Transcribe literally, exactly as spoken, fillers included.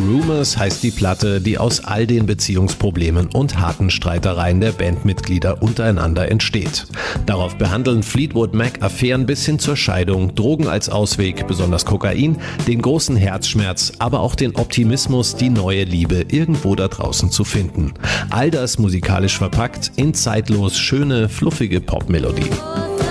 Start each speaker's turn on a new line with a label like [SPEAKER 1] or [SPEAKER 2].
[SPEAKER 1] Rumours heißt die Platte, die aus all den Beziehungsproblemen und harten Streitereien der Bandmitglieder untereinander entsteht. Darauf behandeln Fleetwood Mac Affären bis hin zur Scheidung, Drogen als Ausweg, besonders Kokain, den großen Herzschmerz, aber auch den Optimismus, die neue Liebe irgendwo da draußen zu finden. All das musikalisch verpackt in zeitlos schöne, fluffige Popmelodien.